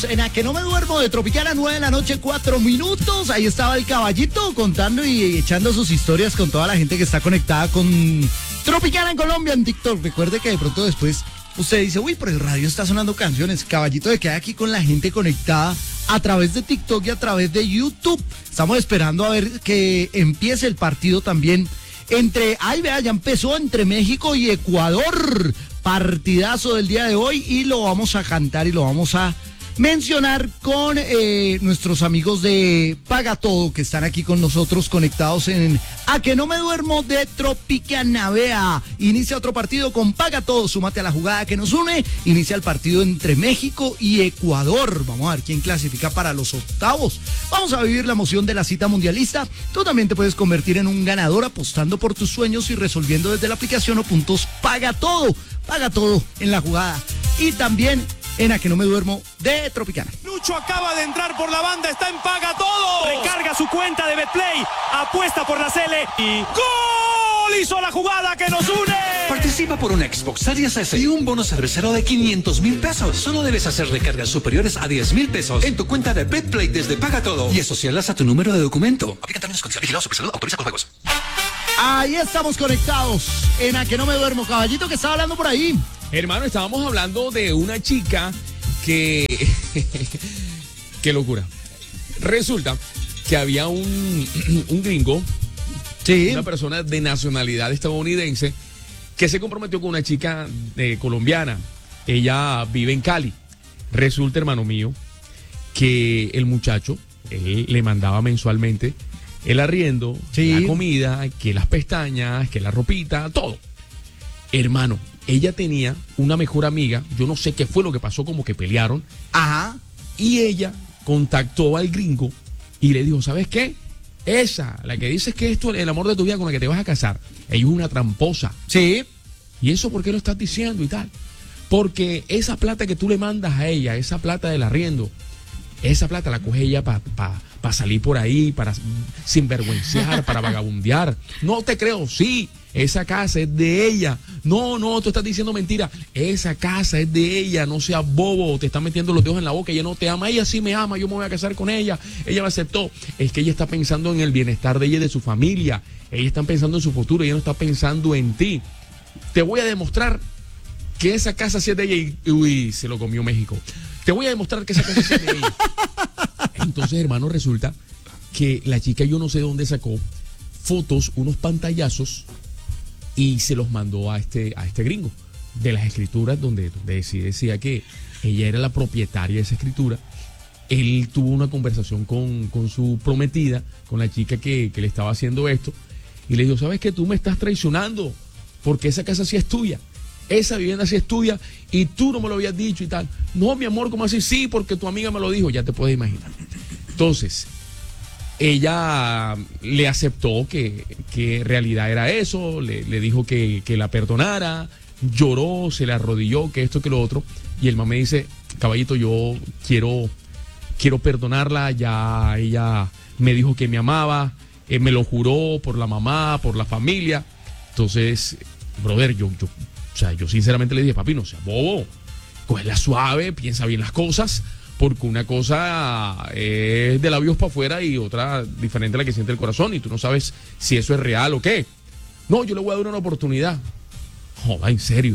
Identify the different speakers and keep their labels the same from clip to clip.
Speaker 1: En A Que No Me Duermo de Tropicana, 9 de la noche, 4 minutos. Ahí estaba el caballito contando y echando sus historias con toda la gente que está conectada con Tropicana en Colombia, en TikTok. Recuerde que de pronto después usted dice, uy, por el radio está sonando canciones. Caballito se queda aquí con la gente conectada a través de TikTok y a través de YouTube. Estamos esperando a ver que empiece el partido también entre, ay, vea, ya empezó entre México y Ecuador. Partidazo del día de hoy y lo vamos a cantar y lo vamos a mencionar con nuestros amigos de Paga Todo que están aquí con nosotros conectados en A Que No Me Duermo de Tropicana. Vea, inicia otro partido con Paga Todo, súmate a la jugada que nos une, inicia el partido entre México y Ecuador. Vamos a ver quién clasifica para los octavos. Vamos a vivir la emoción de la cita mundialista. Tú también te puedes convertir en un ganador apostando por tus sueños y resolviendo desde la aplicación o puntos Paga Todo. Paga Todo en la jugada y también en A Que No Me Duermo de Tropicana.
Speaker 2: Lucho acaba de entrar por la banda, está en Paga Todo. Recarga su cuenta de Betplay, apuesta por la Cele y ¡gol! Hizo la jugada que nos une.
Speaker 3: Participa por un Xbox Series S y un bono cervecero de 500,000 pesos. Solo debes hacer recargas superiores a 10,000 pesos en tu cuenta de Betplay desde Paga Todo y asociarlas a tu número de documento. Aplica términos y condiciones. Vigilado Supersalud, autoriza con juegos.
Speaker 1: Ahí estamos conectados en A Que No Me Duermo. Caballito, que estaba hablando por ahí.
Speaker 4: Hermano, estábamos hablando de una chica que... Qué locura. Resulta que había un gringo,
Speaker 1: Sí.
Speaker 4: una persona de nacionalidad estadounidense, que se comprometió con una chica colombiana. Ella vive en Cali. Resulta, hermano mío, que el muchacho, él le mandaba mensualmente el arriendo,
Speaker 1: Sí.
Speaker 4: la comida, que las pestañas, que la ropita, todo. Hermano, ella tenía una mejor amiga, yo no sé qué fue lo que pasó, como que pelearon,
Speaker 1: Ajá.
Speaker 4: y ella contactó al gringo y le dijo, ¿sabes qué? Esa, la que dices que esto es el amor de tu vida con la que te vas a casar, ella es una tramposa.
Speaker 1: Sí.
Speaker 4: ¿Y eso por qué lo estás diciendo y tal? Porque esa plata que tú le mandas a ella, esa plata del arriendo, esa plata la coge ella para salir por ahí, para sinvergüencear, para vagabundear. No te creo, sí, esa casa es de ella. No, tú estás diciendo mentira. Esa casa es de ella, no seas bobo, te están metiendo los dedos en la boca, ella no te ama, ella sí me ama, yo me voy a casar con ella, ella me aceptó. Es que ella está pensando en el bienestar de ella y de su familia, ella está pensando en su futuro, ella no está pensando en ti. Te voy a demostrar que esa casa sí es de ella y uy, se lo comió México. Te voy a demostrar que esa casa sí es de ella. Entonces, hermano, resulta que la chica, yo no sé de dónde sacó fotos, unos pantallazos, y se los mandó a este gringo de las escrituras donde sí decía que ella era la propietaria de esa escritura. Él tuvo una conversación con su prometida, con la chica que le estaba haciendo esto, y le dijo, ¿sabes qué? Tú me estás traicionando porque esa casa sí es tuya, esa vivienda sí es tuya y tú no me lo habías dicho y tal. No, mi amor, ¿cómo así? Sí, porque tu amiga me lo dijo, ya te puedes imaginar. Entonces, ella le aceptó que en realidad era eso, le dijo que la perdonara, lloró, se le arrodilló, que esto, que lo otro, y el man me dice, caballito, yo quiero perdonarla, ya ella me dijo que me amaba, me lo juró por la mamá, por la familia. Entonces, brother, yo sinceramente le dije, papi, no seas bobo, cógela suave, piensa bien las cosas, porque una cosa es de labios para afuera y otra diferente a la que siente el corazón, y tú no sabes si eso es real o qué. No, yo le voy a dar una oportunidad. Joda, en serio.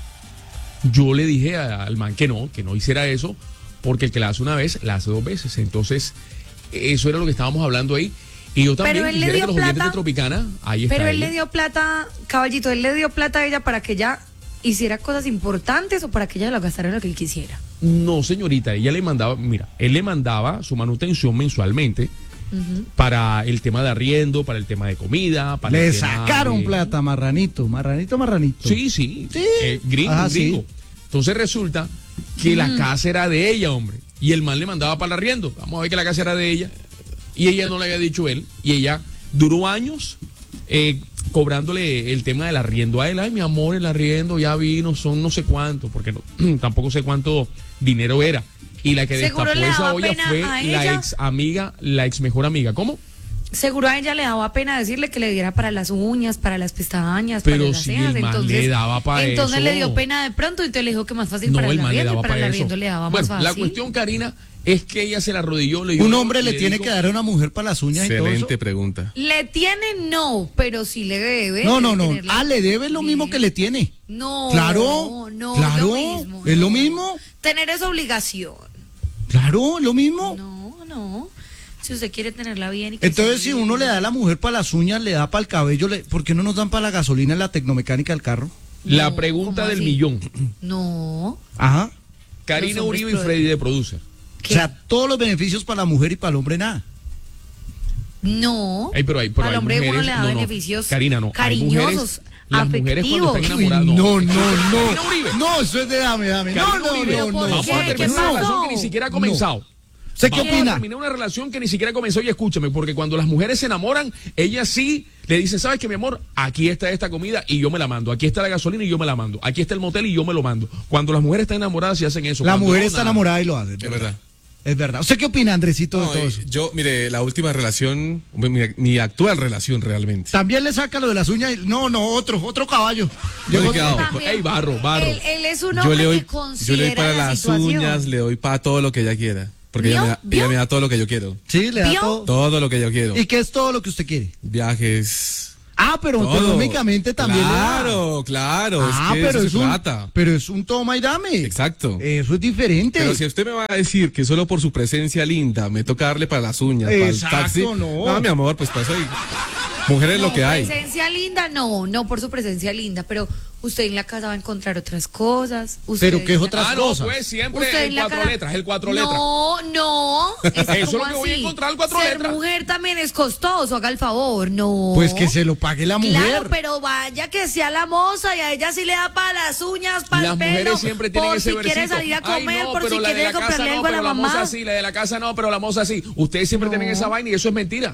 Speaker 4: Yo le dije al man que no hiciera eso, porque el que la hace una vez, la hace dos veces. Entonces, eso era lo que estábamos hablando ahí. Y yo también quisiera que los oyentes de Tropicana, ahí está.
Speaker 5: Pero él
Speaker 4: ella.
Speaker 5: le dio plata, caballito, él le dio plata a ella para que ella hiciera cosas importantes o para que ella lo gastara en lo que él quisiera.
Speaker 4: No, señorita, ella le mandaba, mira, él le mandaba su manutención mensualmente para el tema de arriendo, para el tema de comida, para
Speaker 1: Le
Speaker 4: el tema
Speaker 1: sacaron
Speaker 4: de...
Speaker 1: plata, marranito.
Speaker 4: Sí. Gringo,
Speaker 1: Ajá,
Speaker 4: gringo.
Speaker 1: sí.
Speaker 4: Entonces resulta que la casa era de ella, hombre. Y el man le mandaba para el arriendo. Vamos a ver que la casa era de ella. Y ella no le había dicho él. Y ella duró años cobrándole el tema del arriendo a él. Ay, mi amor, el arriendo ya vino, son no sé cuánto, porque no, tampoco sé cuánto dinero era. Y la que
Speaker 5: Seguro
Speaker 4: destapó
Speaker 5: le
Speaker 4: esa
Speaker 5: daba
Speaker 4: olla
Speaker 5: pena
Speaker 4: fue
Speaker 5: a
Speaker 4: la
Speaker 5: ella.
Speaker 4: ex amiga, la ex mejor amiga. ¿Cómo?
Speaker 5: Seguro a ella le daba pena decirle que le diera para las uñas, para las pestañas,
Speaker 4: Pero
Speaker 5: para las
Speaker 4: si
Speaker 5: cejas.
Speaker 4: el man le daba para
Speaker 5: entonces
Speaker 4: eso.
Speaker 5: le dio pena de pronto y entonces le dijo que más fácil
Speaker 4: No,
Speaker 5: para
Speaker 4: el
Speaker 5: el
Speaker 4: man le
Speaker 5: arriendo,
Speaker 4: daba
Speaker 5: y para el
Speaker 4: para eso.
Speaker 5: arriendo le daba
Speaker 4: Bueno,
Speaker 5: más fácil.
Speaker 4: la cuestión, Karina, es que ella se la arrodilló. Le dijo,
Speaker 1: Un hombre le tiene que dar a una mujer para las uñas y todo eso.
Speaker 6: Excelente pregunta.
Speaker 5: Le tiene no, pero sí le debe.
Speaker 1: No,
Speaker 5: debe
Speaker 1: no.
Speaker 5: tenerla
Speaker 1: Ah, le debe lo mismo
Speaker 5: bien.
Speaker 1: que le tiene.
Speaker 5: No,
Speaker 1: Claro,
Speaker 5: no,
Speaker 1: claro, es lo
Speaker 5: no.
Speaker 1: mismo.
Speaker 5: Tener esa obligación.
Speaker 1: Claro, lo mismo.
Speaker 5: No. Si usted quiere tenerla bien y que
Speaker 1: Entonces,
Speaker 5: se
Speaker 1: si
Speaker 5: vea
Speaker 1: uno le
Speaker 5: bien.
Speaker 1: da a la mujer para las uñas, le da para el cabello, ¿por qué no nos dan para la gasolina en la tecnomecánica del carro?
Speaker 4: La
Speaker 5: No,
Speaker 4: pregunta
Speaker 5: ¿cómo
Speaker 4: del
Speaker 5: así?
Speaker 4: millón.
Speaker 5: No.
Speaker 1: Ajá.
Speaker 4: Karina
Speaker 5: Los hombres
Speaker 4: Uribe y
Speaker 5: pro-
Speaker 4: Freddy de Producer.
Speaker 5: ¿Qué?
Speaker 1: O sea, todos los beneficios para la mujer y para el hombre nada.
Speaker 5: No.
Speaker 4: Ey, pero hay
Speaker 5: Al hombre
Speaker 4: mujeres,
Speaker 5: uno le da
Speaker 4: no,
Speaker 5: beneficios
Speaker 4: Karina, no. Hay mujeres,
Speaker 5: cariñosos,
Speaker 4: las mujeres cuando
Speaker 5: afectivos.
Speaker 4: están enamoradas. Karina Uribe.
Speaker 1: No, eso es de dame.
Speaker 4: Karina Uribe.
Speaker 5: ¿por
Speaker 4: Vamos
Speaker 5: qué?
Speaker 4: a
Speaker 5: ¿Qué
Speaker 4: terminar una
Speaker 5: pasó?
Speaker 4: relación que ni siquiera ha comenzado.
Speaker 1: ¿Usted qué
Speaker 4: Vamos a
Speaker 1: opina?
Speaker 4: terminar una relación que ni siquiera comenzó y escúchame, porque cuando las mujeres se enamoran, ellas sí le dicen, ¿sabes qué, mi amor? Aquí está esta comida y yo me la mando. Aquí está la gasolina y yo me la mando. Aquí está el motel y yo me lo mando. Cuando las mujeres están enamoradas y hacen eso.
Speaker 1: La
Speaker 4: Cuando
Speaker 1: mujer
Speaker 4: no,
Speaker 1: está
Speaker 4: nada.
Speaker 1: enamorada y lo hace.
Speaker 6: Es verdad.
Speaker 1: Es verdad. ¿Usted qué opina, Andresito, de
Speaker 6: No,
Speaker 1: todo eso?
Speaker 6: yo, mire, la última relación, mi actual relación realmente.
Speaker 1: También le saca lo de las uñas. No, otro caballo.
Speaker 6: Yo le he
Speaker 1: Llegó-
Speaker 6: quedado.
Speaker 5: También.
Speaker 4: Ey, barro.
Speaker 5: Él es un
Speaker 6: Yo
Speaker 5: hombre
Speaker 6: le doy,
Speaker 5: que considera
Speaker 6: yo le doy para
Speaker 5: la
Speaker 6: las
Speaker 5: situación.
Speaker 6: uñas, le doy para todo lo que ella quiera. Porque
Speaker 5: ¿Vio?
Speaker 6: ella
Speaker 5: ¿Vio?
Speaker 6: me da todo lo que yo quiero.
Speaker 1: Sí, le da
Speaker 5: ¿Vio?
Speaker 1: todo.
Speaker 6: Todo lo que yo quiero.
Speaker 1: ¿Y qué es todo lo que usted quiere?
Speaker 6: Viajes.
Speaker 1: Ah, pero
Speaker 6: Todo.
Speaker 1: económicamente también le da.
Speaker 6: Claro.
Speaker 1: Ah,
Speaker 6: es que
Speaker 1: pero
Speaker 6: eso
Speaker 1: es
Speaker 6: se
Speaker 1: un,
Speaker 6: trata.
Speaker 1: pero es un toma y dame.
Speaker 6: Exacto.
Speaker 1: Eso es diferente.
Speaker 6: Pero si usted me va a decir que solo por su presencia linda me toca darle para las uñas, para el
Speaker 1: Exacto,
Speaker 6: taxi.
Speaker 1: no.
Speaker 6: Mi amor, pues para eso hay mujeres
Speaker 5: No,
Speaker 6: lo que hay.
Speaker 5: presencia linda, no por su presencia linda, pero usted en la casa va a encontrar otras cosas. Usted
Speaker 1: ¿Pero qué es
Speaker 5: en la
Speaker 1: otras
Speaker 5: casa-
Speaker 4: No,
Speaker 1: cosas?
Speaker 4: pues siempre
Speaker 5: Usted en
Speaker 4: el
Speaker 5: la
Speaker 4: cuatro
Speaker 5: cara-
Speaker 4: letras, el cuatro letras.
Speaker 5: No.
Speaker 4: Eso es lo
Speaker 5: ¿cómo
Speaker 4: que voy a
Speaker 5: así?
Speaker 4: encontrar, 4
Speaker 5: Ser
Speaker 4: letras.
Speaker 5: mujer también es costoso, haga el favor, no.
Speaker 1: Pues que se lo pague la mujer.
Speaker 5: Claro, pero vaya que sea la moza y a ella sí le da para las uñas, para
Speaker 4: Las
Speaker 5: el pelo.
Speaker 4: mujeres siempre tienen
Speaker 5: por
Speaker 4: ese
Speaker 5: si
Speaker 4: versito.
Speaker 5: quiere salir a
Speaker 4: Ay,
Speaker 5: comer,
Speaker 4: no,
Speaker 5: por
Speaker 4: pero
Speaker 5: si
Speaker 4: la de
Speaker 5: quiere
Speaker 4: la casa
Speaker 5: comprarle
Speaker 4: no,
Speaker 5: algo a
Speaker 4: pero
Speaker 5: la
Speaker 4: la moza
Speaker 5: mamá.
Speaker 4: sí, la de la casa no, pero la moza sí. Ustedes siempre tienen esa vaina y eso es mentira.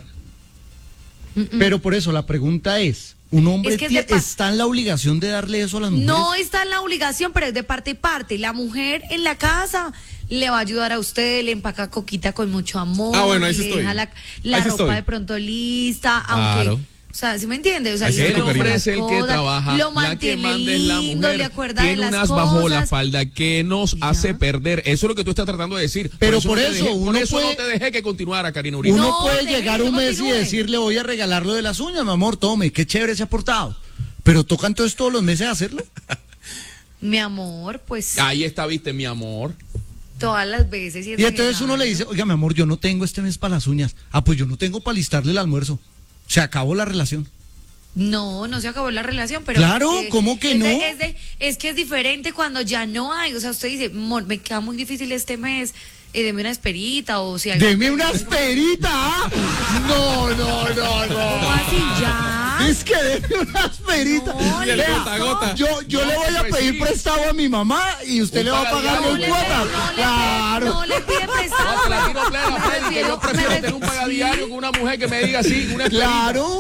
Speaker 1: Pero por eso la pregunta es, ¿un hombre
Speaker 5: Es que es de
Speaker 1: está en la obligación de darle eso a las mujeres?
Speaker 5: No está en la obligación, pero es de parte y parte. La mujer en la casa le va a ayudar a usted, le empaca coquita con mucho amor.
Speaker 6: Ah, bueno, ahí sí
Speaker 5: le
Speaker 6: estoy.
Speaker 5: deja la
Speaker 6: Ahí sí
Speaker 5: ropa
Speaker 6: estoy.
Speaker 5: de pronto lista, aunque...
Speaker 6: Claro.
Speaker 5: O sea, ¿sí me entiende? O sea,
Speaker 6: Ahí sí
Speaker 5: le
Speaker 6: estoy,
Speaker 4: El
Speaker 5: compra
Speaker 4: hombre
Speaker 5: las
Speaker 4: es el que
Speaker 5: cosas,
Speaker 4: trabaja,
Speaker 5: lo
Speaker 4: la que
Speaker 5: mantiene
Speaker 4: manda es la
Speaker 5: lindo,
Speaker 4: mujer.
Speaker 5: le acuerda de
Speaker 4: Tiene
Speaker 5: las
Speaker 4: unas
Speaker 5: cosas.
Speaker 4: bajo la falda que nos hace perder. Eso es lo que tú estás tratando de decir.
Speaker 1: Pero
Speaker 4: no
Speaker 1: por
Speaker 4: te
Speaker 1: eso,
Speaker 4: dejé-
Speaker 1: uno
Speaker 4: por eso
Speaker 1: puede-
Speaker 4: no te dejé que continuara, Karina Uribe.
Speaker 1: Uno
Speaker 5: No,
Speaker 1: puede
Speaker 5: déjeme
Speaker 1: llegar
Speaker 5: que
Speaker 1: un mes y
Speaker 5: continúe.
Speaker 1: decirle, voy a regalar lo de las uñas, mi amor, tome, qué chévere se ha portado. Pero toca entonces todos los meses hacerlo.
Speaker 5: Mi amor, pues
Speaker 4: Ahí está, viste, mi amor.
Speaker 5: todas las veces.
Speaker 1: Y entonces uno le dice, oiga, mi amor, yo no tengo este mes para las uñas. Ah, pues yo no tengo para listarle el almuerzo. Se acabó la relación.
Speaker 5: No se acabó la relación, pero...
Speaker 1: Claro, ¿cómo que
Speaker 5: es
Speaker 1: no?
Speaker 5: Es que es diferente cuando ya no hay. O sea, usted dice, amor, me queda muy difícil este mes, deme una esperita o si...
Speaker 1: Deme una asperita. ¿Ah? No.
Speaker 5: ¿Cómo así ya?
Speaker 1: Es que deme una asperita.
Speaker 5: No,
Speaker 6: Y el
Speaker 1: Vea,
Speaker 6: gota a gota.
Speaker 1: yo le voy a
Speaker 4: pues
Speaker 1: pedir
Speaker 4: sí.
Speaker 1: prestado a mi mamá y usted
Speaker 4: Un
Speaker 1: le va a pagar
Speaker 4: pagadiario.
Speaker 1: mi cuota. Claro.
Speaker 5: No le pide prestado.
Speaker 4: No, te la tiro plena,
Speaker 5: Me
Speaker 4: Freddy, que yo
Speaker 5: refiero-
Speaker 4: prefiero
Speaker 5: me
Speaker 4: tener un
Speaker 5: refiero-
Speaker 4: pagadiario con una mujer que me diga así, una esperita.
Speaker 1: Claro.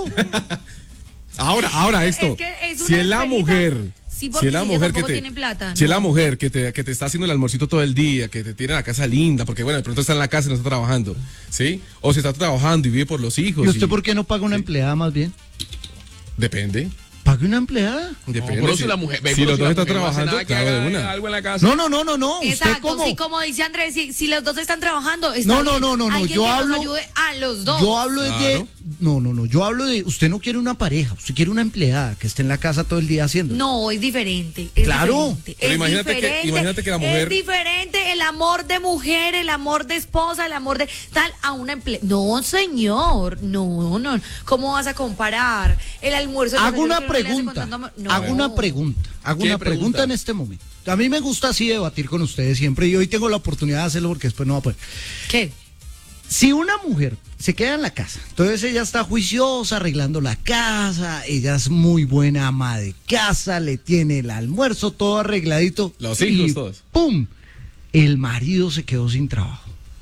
Speaker 6: Ahora esto.
Speaker 5: Es que es
Speaker 6: Si
Speaker 5: una
Speaker 6: es la
Speaker 5: esperita.
Speaker 6: mujer.
Speaker 5: Sí, porque
Speaker 6: si es la
Speaker 5: si ella
Speaker 6: mujer que
Speaker 5: tampoco
Speaker 6: te.
Speaker 5: tiene plata,
Speaker 6: Si es
Speaker 5: ¿no?
Speaker 6: la mujer que te está haciendo el almuercito todo el día, que te tiene la casa linda, porque bueno, de pronto está en la casa y no está trabajando. ¿Sí? O si está trabajando y vive por los hijos.
Speaker 1: ¿Y usted por qué no paga una empleada más bien?
Speaker 6: Depende.
Speaker 1: ¿Pague una empleada?
Speaker 6: Depende.
Speaker 4: pero
Speaker 6: si,
Speaker 4: si la mujer,
Speaker 6: si los dos están
Speaker 4: no hace
Speaker 6: trabajando,
Speaker 4: nada que
Speaker 6: claro,
Speaker 4: haga
Speaker 6: de una.
Speaker 4: algo en la casa.
Speaker 1: No. ¿Usted
Speaker 5: Exacto,
Speaker 1: cómo?
Speaker 5: sí, como dice Andrés, si los dos están trabajando, está
Speaker 1: No,
Speaker 5: bien. Alguien
Speaker 1: yo
Speaker 5: que nos
Speaker 1: hablo-
Speaker 5: ayude a los dos.
Speaker 1: Yo hablo de
Speaker 6: Claro.
Speaker 1: No, yo hablo de usted no quiere una pareja, usted quiere una empleada que esté en la casa todo el día haciendo.
Speaker 5: No, es diferente. Es
Speaker 1: Claro.
Speaker 5: diferente,
Speaker 6: Pero
Speaker 5: es
Speaker 6: imagínate que-
Speaker 5: diferente,
Speaker 6: imagínate que la mujer-
Speaker 5: Es diferente el amor de mujer, el amor de esposa, el amor de tal a una empleada. No, señor. No. ¿Cómo vas a comparar el almuerzo? de
Speaker 1: Hago una
Speaker 5: desayuno que uno le hace con
Speaker 1: pregunta.
Speaker 5: tanto amor? No.
Speaker 1: Hago una pregunta. Hago
Speaker 4: ¿Qué
Speaker 1: una pregunta
Speaker 4: pregunta?
Speaker 1: en este momento. A mí me gusta así debatir con ustedes siempre y hoy tengo la oportunidad de hacerlo porque después no va a poder.
Speaker 5: ¿Qué?
Speaker 1: Si una mujer se queda en la casa, entonces ella está juiciosa arreglando la casa, ella es muy buena ama de casa, le tiene el almuerzo todo arregladito.
Speaker 6: Los
Speaker 1: y
Speaker 6: hijos todos.
Speaker 1: ¡Pum! El marido se quedó sin trabajo.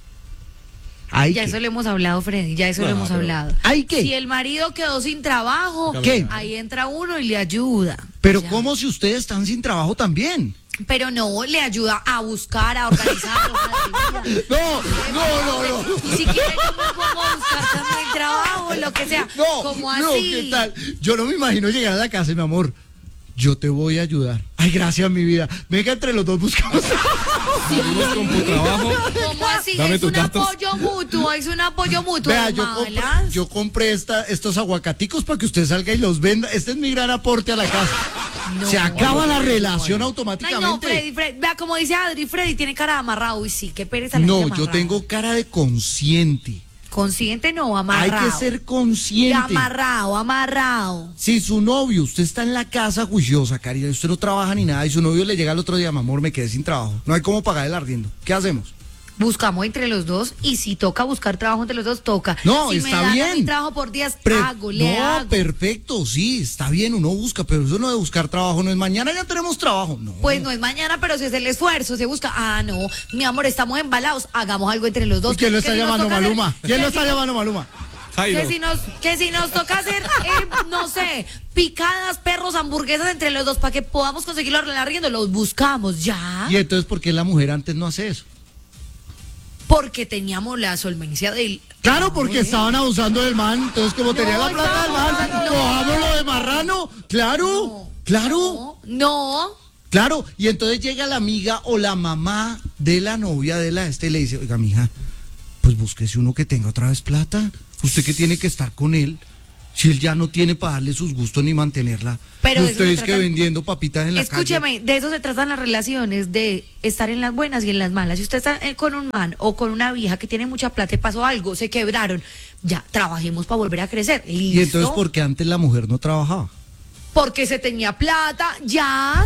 Speaker 1: Ahí
Speaker 5: Ya
Speaker 1: que-
Speaker 5: eso lo hemos hablado, Freddy, ya eso lo
Speaker 6: No,
Speaker 5: hemos
Speaker 6: pero-
Speaker 5: hablado.
Speaker 1: ¿Hay qué?
Speaker 5: Si el marido quedó sin trabajo,
Speaker 1: ¿Qué?
Speaker 5: ahí entra uno y le ayuda.
Speaker 1: Pero
Speaker 5: Ya.
Speaker 1: ¿cómo si ustedes están sin trabajo también?
Speaker 5: Pero no, le ayuda a buscar, a organizar.
Speaker 1: No.
Speaker 5: Y si quiere, yo me pongo a buscar también trabajo, lo que sea. Como así.
Speaker 1: No, ¿qué tal? Yo no me imagino llegar a la casa y mi amor, yo te voy a ayudar. Ay, gracias, mi vida. Venga, entre los dos buscamos.
Speaker 6: Salimos con tu trabajo.
Speaker 5: ¿Cómo así?
Speaker 6: Dame
Speaker 5: Es
Speaker 6: tus
Speaker 5: un
Speaker 6: datos.
Speaker 5: apoyo mutuo, es un apoyo mutuo.
Speaker 1: Vea,
Speaker 5: malas.
Speaker 1: yo compré estos aguacaticos para que usted salga y los venda. Este es mi gran aporte a la casa.
Speaker 5: No.
Speaker 1: Se acaba la relación
Speaker 5: Ay,
Speaker 1: automáticamente.
Speaker 5: no, Freddy, vea, como dice Adri, Freddy tiene cara de amarrado. Uy, sí, qué pereza. la
Speaker 1: No,
Speaker 5: gente
Speaker 1: yo
Speaker 5: amarrada.
Speaker 1: tengo cara de consciente.
Speaker 5: Consciente no, amarrado.
Speaker 1: Hay que ser consciente.
Speaker 5: Amarrado.
Speaker 1: Si su novio, usted está en la casa juiciosa, Karina, y usted no trabaja ni nada, y su novio le llega el otro día, mi amor, me quedé sin trabajo. No hay cómo pagar el arriendo. ¿Qué hacemos?
Speaker 5: Buscamos entre los dos y si toca buscar trabajo entre los dos, toca.
Speaker 1: No,
Speaker 5: si
Speaker 1: está
Speaker 5: me dan
Speaker 1: bien.
Speaker 5: a mi trabajo por días,
Speaker 1: No,
Speaker 5: le hago.
Speaker 1: perfecto, sí, está bien, uno busca, pero eso no de buscar trabajo, no es mañana ya tenemos trabajo, no.
Speaker 5: Pues no es mañana, pero si es el esfuerzo, se busca. Ah, no, mi amor, estamos embalados, hagamos algo entre los dos.
Speaker 1: ¿Quién lo está
Speaker 5: Que si nos
Speaker 1: llamando,
Speaker 5: toca hacer-
Speaker 1: Maluma? ¿Quién lo está llamando, Maluma?
Speaker 6: Jairo.
Speaker 5: Que si nos toca hacer, no sé, picadas, perros, hamburguesas entre los dos para que podamos conseguirlo arriendo, los buscamos ya.
Speaker 1: Y entonces, ¿por qué la mujer antes no hace eso?
Speaker 5: Porque teníamos la solvencia del.
Speaker 1: Claro, porque estaban abusando del man, entonces como tenía la plata del man,
Speaker 5: no.
Speaker 1: cojámoslo de marrano, claro, claro.
Speaker 5: No.
Speaker 1: Claro, y entonces llega la amiga o la mamá de la novia de la y le dice, oiga, mija, pues búsquese uno que tenga otra vez plata. Usted que tiene que estar con él, si él ya no tiene para darle sus gustos ni mantenerla.
Speaker 5: Pero de eso
Speaker 1: ustedes
Speaker 5: se
Speaker 1: que
Speaker 5: trata-
Speaker 1: vendiendo papitas en la
Speaker 5: Escúcheme, de eso se tratan las relaciones, de estar en las buenas y en las malas. Si usted está con un man o con una vieja que tiene mucha plata y pasó algo, se quebraron, ya, trabajemos para volver a crecer.
Speaker 1: calle.
Speaker 5: ¿Listo?
Speaker 1: Y entonces, ¿por qué antes la mujer no trabajaba?
Speaker 5: Porque se tenía plata, ya.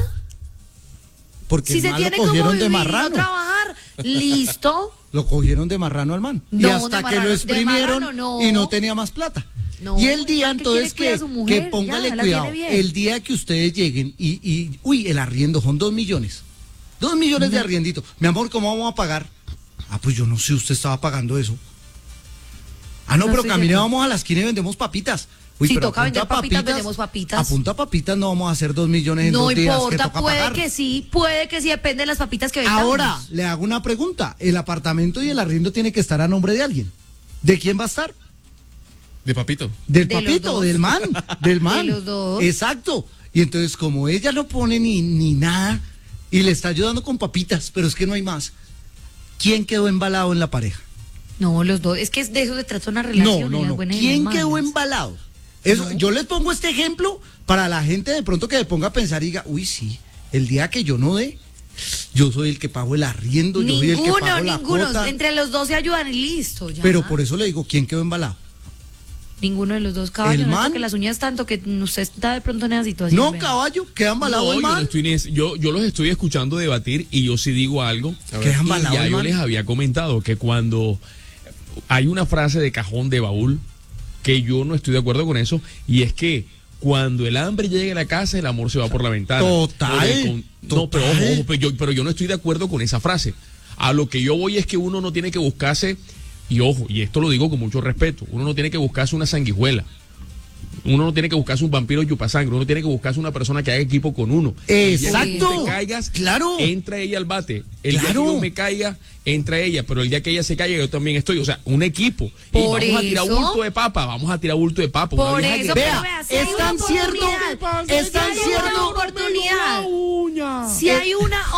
Speaker 1: Porque
Speaker 5: Si
Speaker 1: el
Speaker 5: se
Speaker 1: man lo
Speaker 5: tiene como
Speaker 1: cogieron
Speaker 5: vivir
Speaker 1: de
Speaker 5: y no
Speaker 1: marrano.
Speaker 5: trabajar, listo.
Speaker 1: Lo cogieron de marrano al man.
Speaker 5: No,
Speaker 1: y hasta
Speaker 5: de
Speaker 1: que
Speaker 5: marrano-
Speaker 1: lo
Speaker 5: de
Speaker 1: exprimieron
Speaker 5: marrano no.
Speaker 1: y no tenía más plata.
Speaker 5: No,
Speaker 1: y el día
Speaker 5: ¿por qué
Speaker 1: entonces
Speaker 5: quiere cuidar a su mujer?
Speaker 1: que póngale
Speaker 5: Ya, la
Speaker 1: cuidado.
Speaker 5: tiene bien.
Speaker 1: El día que ustedes lleguen uy, el arriendo son 2 millones. 2 millones de arriendito. Mi amor, ¿cómo vamos a pagar? Ah, pues yo no sé, usted estaba pagando eso. Ah, no,
Speaker 5: No
Speaker 1: pero
Speaker 5: estoy
Speaker 1: camine,
Speaker 5: segura.
Speaker 1: vamos a la esquina y vendemos papitas. Uy,
Speaker 5: Si
Speaker 1: pero
Speaker 5: toca
Speaker 1: a
Speaker 5: vender
Speaker 1: punta
Speaker 5: papitas, vendemos papitas.
Speaker 1: A punta papitas no vamos a hacer 2 millones en
Speaker 5: No
Speaker 1: 2 días que
Speaker 5: importa,
Speaker 1: toca
Speaker 5: puede
Speaker 1: pagar.
Speaker 5: que sí, depende de las papitas que vendamos.
Speaker 1: Ahora, le hago una pregunta. El apartamento y el arriendo tiene que estar a nombre de alguien. ¿De quién va a estar?
Speaker 6: De papito.
Speaker 1: Del
Speaker 5: De los
Speaker 1: papito,
Speaker 5: dos.
Speaker 1: del man, del man.
Speaker 5: De los dos.
Speaker 1: Exacto. Y entonces, como ella no pone ni nada y le está ayudando con papitas, pero es que no hay más, ¿quién quedó embalado en la pareja?
Speaker 5: No, los dos, es que de eso se trata una relación.
Speaker 1: No. ¿Quién quedó embalado? Eso, yo les pongo este ejemplo para la gente de pronto que se ponga a pensar y diga, uy, sí, el día que yo no dé, yo soy el que pago el arriendo, yo soy el que pago la
Speaker 5: Ninguno.
Speaker 1: cuota.
Speaker 5: Entre los dos se ayudan y listo. Ya.
Speaker 1: Pero por eso le digo, ¿quién quedó embalado?
Speaker 5: Ninguno de los dos, caballo.
Speaker 1: ¿El
Speaker 5: No
Speaker 1: man?
Speaker 5: que las uñas tanto que usted está de pronto en esa situación.
Speaker 1: No,
Speaker 5: vea.
Speaker 1: caballo, queda embalado
Speaker 4: No,
Speaker 1: el
Speaker 4: yo, no
Speaker 1: man.
Speaker 4: estoy yo los estoy escuchando debatir y yo sí digo algo.
Speaker 1: ¿Queda
Speaker 4: Y
Speaker 1: embalado
Speaker 4: ya
Speaker 1: el
Speaker 4: yo
Speaker 1: man?
Speaker 4: les había comentado que cuando hay una frase de cajón de baúl que yo no estoy de acuerdo con eso, y es que cuando el hambre llegue a la casa, el amor se va por la ventana.
Speaker 1: Total,
Speaker 4: No, pero
Speaker 1: total.
Speaker 4: ojo, pero yo no estoy de acuerdo con esa frase. A lo que yo voy es que uno no tiene que buscarse, y ojo, y esto lo digo con mucho respeto, uno no tiene que buscarse una sanguijuela. Uno no tiene que buscarse un vampiro chupasangre, uno tiene que buscarse una persona que haga equipo con uno. El día que tú
Speaker 1: Exacto.
Speaker 4: te caigas,
Speaker 1: Claro.
Speaker 4: entra ella al bate. El día
Speaker 1: Claro.
Speaker 4: que yo me caiga, entra ella, pero el día que ella se caiga, yo también estoy. O sea, un equipo.
Speaker 5: Por
Speaker 4: y vamos a tirar
Speaker 5: eso-
Speaker 4: bulto de papa, vamos a tirar bulto de papa. una
Speaker 5: Por
Speaker 4: vieja
Speaker 5: eso,
Speaker 4: que-
Speaker 5: pero
Speaker 1: Vea,
Speaker 5: vea, si hay
Speaker 1: es
Speaker 5: una
Speaker 1: tan cierto,
Speaker 5: oportunidad,
Speaker 1: es tan
Speaker 5: si hay
Speaker 1: cierto.
Speaker 5: una oportunidad, si hay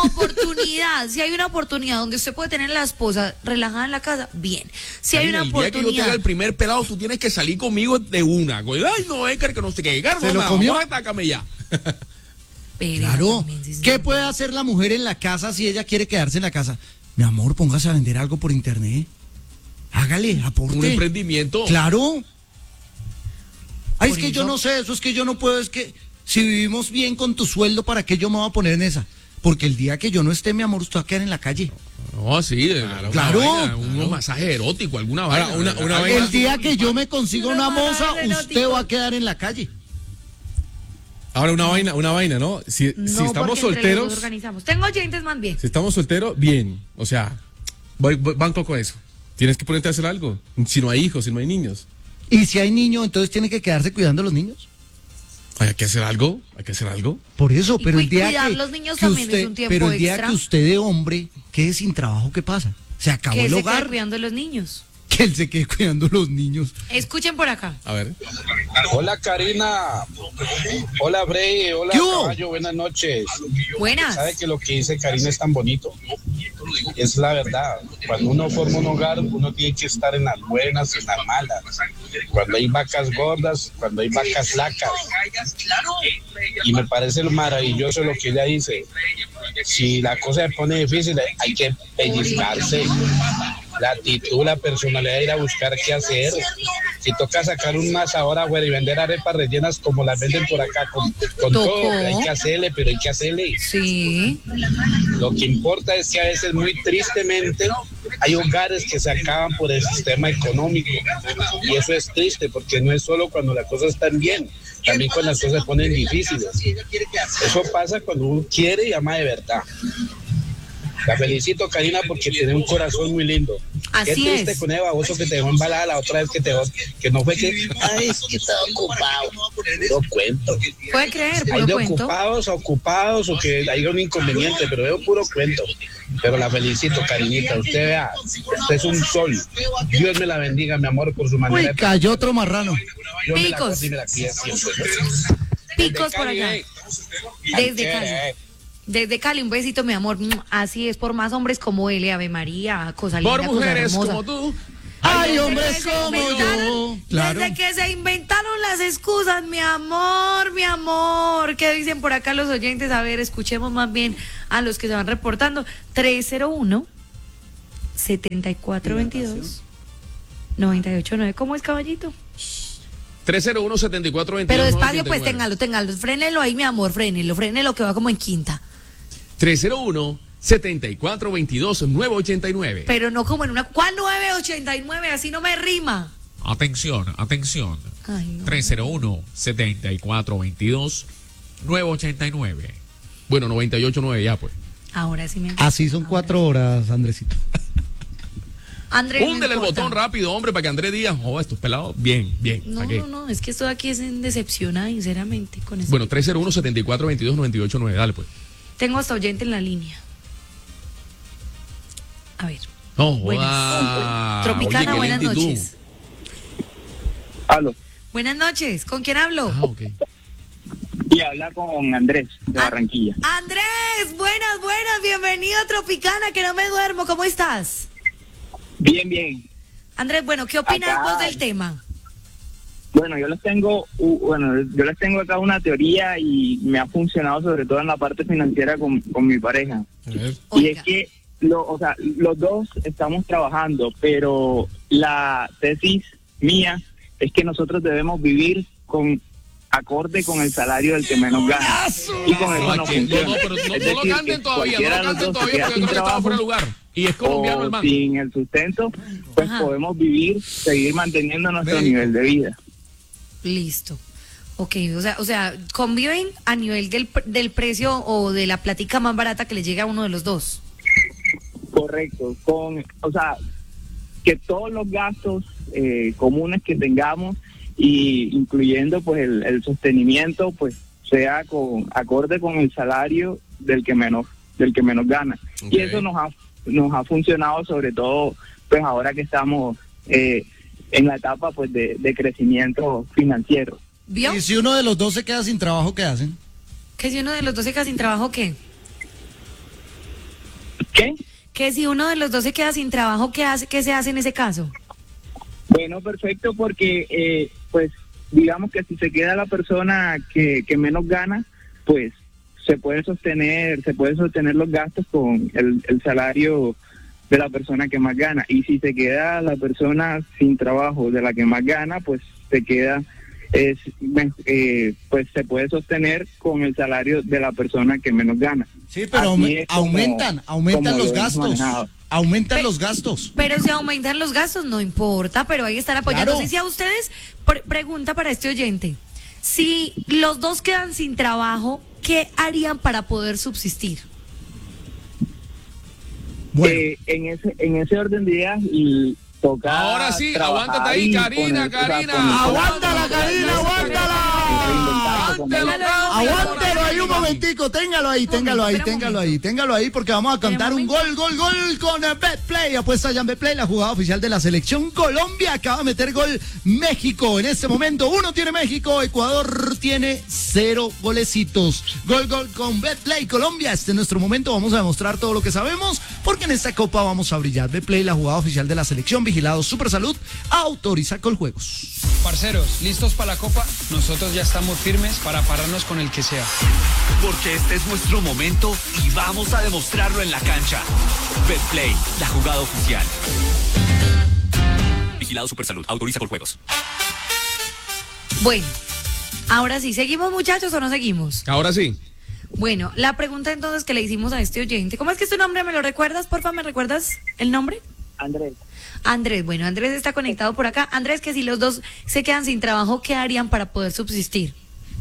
Speaker 5: una oportunidad donde usted puede tener a la esposa relajada en la casa, bien. Si hay
Speaker 4: Karina,
Speaker 5: una
Speaker 4: el día que yo te haga
Speaker 5: oportunidad,
Speaker 4: el primer pelado, tú tienes que salir conmigo de una. Ay, no, Edgar, que no sé qué. Edgar,
Speaker 1: ¿Se lo
Speaker 4: mamá,
Speaker 1: comió?
Speaker 4: vamos a atácame ya.
Speaker 5: Pero
Speaker 1: Claro.
Speaker 5: también, sí, sí.
Speaker 1: ¿Qué puede hacer la mujer en la casa si ella quiere quedarse en la casa? Mi amor, póngase a vender algo por internet. Hágale, aporte.
Speaker 4: Un emprendimiento.
Speaker 1: Claro. Ay, es
Speaker 5: Por
Speaker 1: que yo
Speaker 5: eso-
Speaker 1: no sé, eso es que yo no puedo, es que si vivimos bien con tu sueldo, ¿para qué yo me voy a poner en esa? Porque el día que yo no esté, mi amor, usted va a quedar en la calle.
Speaker 4: No, sí,
Speaker 1: Claro.
Speaker 4: un masaje erótico, alguna
Speaker 6: Ahora,
Speaker 4: vaina.
Speaker 6: una vaina-
Speaker 1: El día que yo me consiga una moza,
Speaker 5: Erótico.
Speaker 1: usted va a quedar en la calle.
Speaker 6: Ahora una vaina, ¿no? Si
Speaker 5: No,
Speaker 6: estamos
Speaker 5: porque entre los dos
Speaker 6: solteros,
Speaker 5: organizamos. Tengo oyentes más bien.
Speaker 6: si estamos solteros, bien. O sea, banco con eso. Tienes que ponerte a hacer algo. Si no hay hijos, si no hay niños.
Speaker 1: Y si hay niños, entonces tiene que quedarse cuidando a los niños.
Speaker 6: Hay que hacer algo, hay que hacer algo.
Speaker 1: Por eso,
Speaker 5: Y
Speaker 1: pero el día
Speaker 5: cuidar
Speaker 1: que,
Speaker 5: los niños
Speaker 1: que
Speaker 5: también
Speaker 1: usted,
Speaker 5: es un tiempo
Speaker 1: pero el día
Speaker 5: extra.
Speaker 1: que usted de hombre quede sin trabajo, ¿qué pasa? Se acabó
Speaker 5: Que
Speaker 1: el
Speaker 5: se
Speaker 1: hogar,
Speaker 5: quede cuidando de los niños.
Speaker 1: que él se quede cuidando los niños.
Speaker 5: Escuchen por acá.
Speaker 6: A ver.
Speaker 7: Hola Karina, hola Bray, hola
Speaker 1: ¿Qué hubo?
Speaker 7: Caballo, buenas noches.
Speaker 5: Buenas.
Speaker 7: ¿Sabe que lo que dice Karina es tan bonito? Es la verdad. Cuando uno forma un hogar, uno tiene que estar en las buenas y en las malas. Cuando hay vacas gordas, cuando hay vacas flacas. Y me parece lo maravilloso lo que ella dice. Si la cosa se pone difícil, hay que pellizcarse. La actitud, la personalidad de ir a buscar qué hacer. Si toca sacar un asador afuera y vender arepas rellenas como las venden por acá, con todo, hay que hacerle, pero hay que hacerle.
Speaker 5: Sí.
Speaker 7: Lo que importa es que a veces, muy tristemente, hay hogares que se acaban por el sistema económico. Y eso es triste, porque no es solo cuando las cosas están bien, también cuando las cosas se ponen difíciles. Eso pasa cuando uno quiere y ama de verdad. La felicito, Karina, porque tiene un corazón muy lindo.
Speaker 5: Así
Speaker 7: Qué triste
Speaker 5: es.
Speaker 7: con ese baboso que te dejó embalada la otra vez que no fue que... Ay, es que estaba ocupado. No cuento.
Speaker 5: Puede creer,
Speaker 7: Hay
Speaker 5: puro
Speaker 7: de
Speaker 5: cuento.
Speaker 7: ocupados o que hay un inconveniente, pero veo puro cuento. Pero la felicito, Karinita. Usted vea, usted es un sol. Dios me la bendiga, mi amor, por su manera.
Speaker 1: Uy,
Speaker 7: de-
Speaker 1: cayó otro marrano.
Speaker 7: Dios me la
Speaker 5: Picos.
Speaker 7: guarde y me la cuide siempre.
Speaker 5: Picos por allá. Desde Cali.
Speaker 7: Cali.
Speaker 5: Desde Cali, un besito, mi amor. Así es, por más hombres como él, Ave María, cosa linda,
Speaker 4: Por
Speaker 5: cosa
Speaker 4: mujeres
Speaker 5: hermosa.
Speaker 4: como tú.
Speaker 1: Ay,
Speaker 5: Desde
Speaker 1: hombres
Speaker 5: que se
Speaker 1: como yo.
Speaker 5: inventaron-
Speaker 1: Claro.
Speaker 5: Desde que se inventaron las excusas, mi amor, mi amor. ¿Qué dicen por acá los oyentes? A ver, escuchemos más bien a los que se van reportando. 301-7422-989. ¿Cómo es, caballito?
Speaker 4: 301-7422.
Speaker 5: Pero despacio, pues
Speaker 4: 989.
Speaker 5: téngalo. Frénelo ahí, mi amor, frénelo que va como en quinta.
Speaker 4: 301-7422-989.
Speaker 5: Pero no como en una. ¿Cuál 989? Así no me rima.
Speaker 8: Atención.
Speaker 5: Ay, no.
Speaker 8: 301-7422-989.
Speaker 4: Bueno, 98.9 ya, pues.
Speaker 5: Ahora sí me.
Speaker 1: Así son 4 horas, Andresito.
Speaker 5: Andrés, no
Speaker 4: Húndele el
Speaker 5: importa.
Speaker 4: botón rápido, hombre, para que Andrés diga, oh, estos pelados, bien.
Speaker 5: No,
Speaker 4: ¿para qué?
Speaker 5: no, es que esto de aquí es decepcionada, sinceramente, con eso.
Speaker 4: Bueno, 301-7422-989, dale, pues.
Speaker 5: Tengo hasta oyente en la línea. A ver.
Speaker 4: No,
Speaker 5: Buenas.
Speaker 4: joda.
Speaker 5: Tropicana,
Speaker 4: Oye, qué
Speaker 5: buenas
Speaker 4: lentitud.
Speaker 5: noches.
Speaker 7: Aló.
Speaker 5: Buenas noches, ¿con quién hablo?
Speaker 4: Ah, ok.
Speaker 7: Y habla con Andrés, de
Speaker 5: Ah,
Speaker 7: Barranquilla.
Speaker 5: Andrés, buenas, bienvenido a Tropicana, que no me duermo, ¿cómo estás?
Speaker 7: Bien.
Speaker 5: Andrés, bueno, ¿qué opinas
Speaker 7: Acá.
Speaker 5: vos del tema?
Speaker 7: Bueno, yo les tengo acá una teoría y me ha funcionado sobre todo en la parte financiera con mi pareja.
Speaker 6: A ver.
Speaker 7: Y
Speaker 5: Oiga.
Speaker 7: es que los dos estamos trabajando, pero la tesis mía es que nosotros debemos vivir acorde con el salario del que menos gana. Y con eso no
Speaker 4: No,
Speaker 7: funciona.
Speaker 4: no, pero no
Speaker 7: Es
Speaker 4: lo
Speaker 7: decir,
Speaker 4: canten
Speaker 7: que
Speaker 4: todavía,
Speaker 7: cualquiera de
Speaker 4: no lo
Speaker 7: los
Speaker 4: canten
Speaker 7: dos se
Speaker 4: todavía,
Speaker 7: queda
Speaker 4: porque yo
Speaker 7: sin
Speaker 4: creo que estaba
Speaker 7: trabajo
Speaker 4: fuera de lugar. Y es colombiano el
Speaker 7: o
Speaker 4: man.
Speaker 7: sin el sustento, pues
Speaker 5: Ajá.
Speaker 7: podemos seguir manteniendo nuestro
Speaker 6: Médico.
Speaker 7: nivel de vida.
Speaker 5: Listo. Ok, o sea, conviven a nivel del precio o de la plática más barata que le llega a uno de los dos.
Speaker 7: Correcto, que todos los gastos comunes que tengamos y incluyendo pues el sostenimiento pues sea acorde con el salario del que menos gana.
Speaker 6: Ok.
Speaker 7: Y eso nos ha funcionado sobre todo pues ahora que estamos en la etapa pues de crecimiento financiero.
Speaker 5: ¿Vio?
Speaker 1: Y si uno de los dos se queda sin trabajo, ¿qué hacen?
Speaker 5: Que si uno de los dos se queda sin trabajo, ¿qué?
Speaker 7: ¿Qué?
Speaker 5: Que si uno de los dos se queda sin trabajo, ¿qué se hace en ese caso?
Speaker 7: Bueno, perfecto, porque pues digamos que si se queda la persona que menos gana, pues se puede sostener los gastos con el salario de la persona que más gana. Y si se queda la persona sin trabajo de la que más gana, pues se queda pues se puede sostener con el salario de la persona que menos gana.
Speaker 1: Sí, pero
Speaker 7: Así es como
Speaker 1: aumentan
Speaker 7: lo
Speaker 1: los
Speaker 7: hemos
Speaker 1: gastos.
Speaker 7: manejado.
Speaker 1: Aumentan los gastos.
Speaker 5: Pero si aumentan los gastos, no importa, pero hay que estar apoyando.
Speaker 1: Claro.
Speaker 5: Sí, si a ustedes, pregunta para este oyente, si los dos quedan sin trabajo, ¿qué harían para poder subsistir?
Speaker 1: Bueno,
Speaker 7: En ese orden de ideas y tocar.
Speaker 4: Ahora sí,
Speaker 7: trabajar
Speaker 4: aguántate ahí,
Speaker 7: y
Speaker 4: Karina,
Speaker 7: poner- o sea,
Speaker 4: Karina.
Speaker 7: poner-
Speaker 1: ¡Aguántala, Karina, aguántala!
Speaker 7: reinventarse,
Speaker 1: Aguántelo ahí un momentico, téngalo ahí, porque vamos a cantar un gol con Betplay. Apuesta ya en Betplay, la jugada oficial de la selección Colombia. Acaba de meter gol México. En este momento 1 tiene México, Ecuador tiene 0 golecitos. Gol con Betplay Colombia. Este es nuestro momento, vamos a demostrar todo lo que sabemos, porque en esta copa vamos a brillar. Betplay, la jugada oficial de la selección, vigilado Supersalud, autoriza Coljuegos.
Speaker 8: Parceros, ¿listos para la copa? Nosotros ya estamos firmes para pararnos con el que sea.
Speaker 9: Porque este es nuestro momento y vamos a demostrarlo en la cancha. Betplay, la jugada oficial. Vigilado Supersalud, autoriza Coljuegos.
Speaker 5: Bueno, ahora sí, ¿seguimos, muchachos, o no seguimos?
Speaker 4: Ahora sí.
Speaker 5: Bueno, la pregunta entonces que le hicimos a este oyente, ¿cómo es que es tu nombre? ¿Me lo recuerdas, porfa? ¿Me recuerdas el nombre? Andrés, bueno, Andrés está conectado por acá. Andrés, que si los dos se quedan sin trabajo, ¿qué harían para poder subsistir?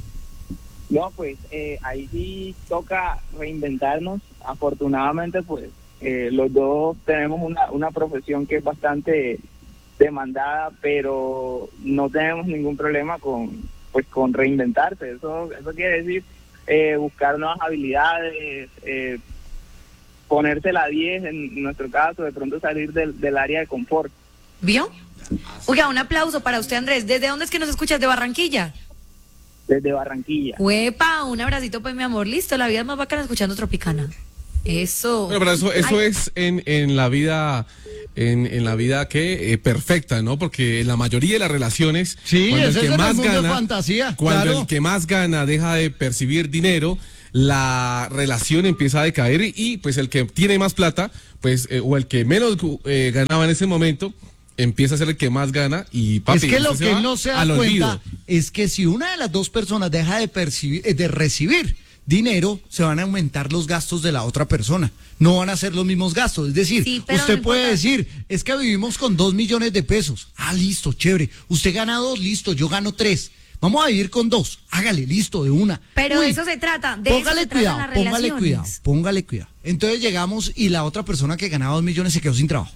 Speaker 10: No, pues ahí sí toca reinventarnos. Afortunadamente, pues los dos tenemos una profesión que es bastante demandada, pero no tenemos ningún problema con reinventarse. Eso quiere decir buscar nuevas habilidades, ponerse la 10 en nuestro caso, de pronto salir del área de confort.
Speaker 5: ¿Vio? Oiga, un aplauso para usted, Andrés. ¿Desde dónde es que nos escuchas? ¿De Barranquilla?
Speaker 10: Desde Barranquilla.
Speaker 5: ¡Huepa! Un abracito, pues, mi amor. Listo, la vida es más bacana escuchando Tropicana. Eso.
Speaker 6: Bueno, pero eso es en la vida, en la vida que perfecta, ¿no? Porque en la mayoría de las relaciones,
Speaker 1: sí,
Speaker 6: cuando
Speaker 1: el que
Speaker 6: más
Speaker 1: gana,
Speaker 6: fantasía,
Speaker 1: cuando
Speaker 6: el que más gana deja de percibir dinero, la relación empieza a decaer y pues el que tiene más plata, pues o el que menos ganaba en ese momento, empieza a ser el que más gana y papi,
Speaker 1: es que lo que él no se da cuenta
Speaker 6: olvido.
Speaker 1: Es que si una de las dos personas deja de recibir dinero, se van a aumentar los gastos de la otra persona. No van a ser los mismos gastos. Es decir,
Speaker 5: sí,
Speaker 1: usted
Speaker 5: no
Speaker 1: puede
Speaker 5: importa.
Speaker 1: decir, es que vivimos con 2 millones de pesos. Ah, listo, chévere. Usted gana 2, listo, yo gano 3. Vamos a vivir con 2. Hágale, listo, de una.
Speaker 5: Pero
Speaker 1: Uy,
Speaker 5: eso se trata. De
Speaker 1: póngale
Speaker 5: eso se
Speaker 1: cuidado,
Speaker 5: tratan las relaciones.
Speaker 1: póngale cuidado. Entonces llegamos y la otra persona que ganaba 2 millones se quedó sin trabajo.